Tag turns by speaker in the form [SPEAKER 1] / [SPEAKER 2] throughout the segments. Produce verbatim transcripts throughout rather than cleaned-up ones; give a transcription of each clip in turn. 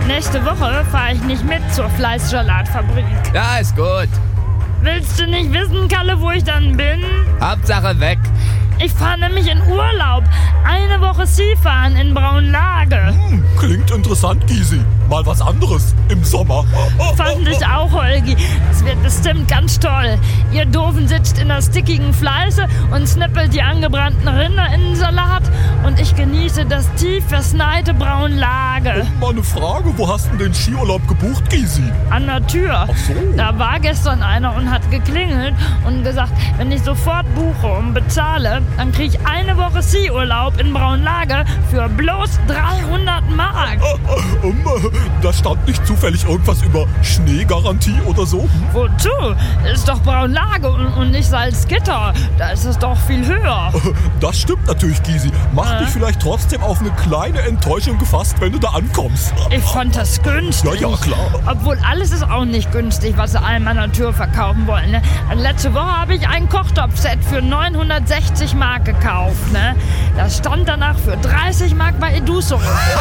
[SPEAKER 1] nächste Woche fahre ich nicht mit zur Fleißsalatfabrik.
[SPEAKER 2] Ja, ist gut.
[SPEAKER 1] Willst du nicht wissen, Kalle, wo ich dann bin?
[SPEAKER 2] Hauptsache weg.
[SPEAKER 1] Ich fahre nämlich in Urlaub. Eine Woche Skifahren in Braunlage.
[SPEAKER 3] Hm, klingt interessant, Gysi. Mal was anderes im Sommer.
[SPEAKER 1] Fand ich auch, Holgi. Es wird bestimmt ganz toll. Ihr Doofen sitzt in der stickigen Fleiße und snippelt die angebrannten Rinder in den Salat. Und ich genieße das tief verschneite Braunlage.
[SPEAKER 3] Mal eine Frage, wo hast du denn den Skiurlaub gebucht, Gysi?
[SPEAKER 1] An der Tür.
[SPEAKER 3] Ach so.
[SPEAKER 1] Da war gestern einer und hat geklingelt und gesagt, wenn ich sofort buche und bezahle, dann kriege ich eine Woche Skiurlaub in Braunlage für bloß dreihundert Mark.
[SPEAKER 3] Um, da stand nicht zufällig irgendwas über Schneegarantie oder so?
[SPEAKER 1] Wozu? Ist doch Braunlage und, und nicht Salzgitter. Da ist es doch viel höher.
[SPEAKER 3] Das stimmt natürlich, Gysi. Mach
[SPEAKER 1] Äh?
[SPEAKER 3] dich vielleicht trotzdem auf eine kleine Enttäuschung gefasst, wenn du da ankommst.
[SPEAKER 1] Ich fand das günstig.
[SPEAKER 3] Ja, ja, klar.
[SPEAKER 1] Obwohl alles ist auch nicht günstig, was sie allen an der Tür verkaufen wollen. Ne? Letzte Woche habe ich ein Kochtopfset für neunhundertsechzig Mark gekauft. Ne? Das stand danach für dreißig Mark bei Eduso.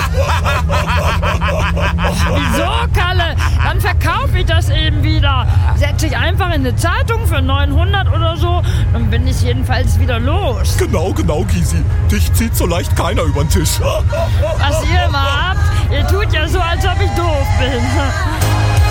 [SPEAKER 1] Wieso, Kalle? Dann verkaufe ich das eben wieder. Setze ich einfach in eine Zeitung für neunhundert oder so, dann bin ich jedenfalls wieder los.
[SPEAKER 3] Genau, genau, Gysi. Dich zieht so leicht keiner über den Tisch.
[SPEAKER 1] Was ihr immer habt, ihr tut ja so, als ob ich doof bin.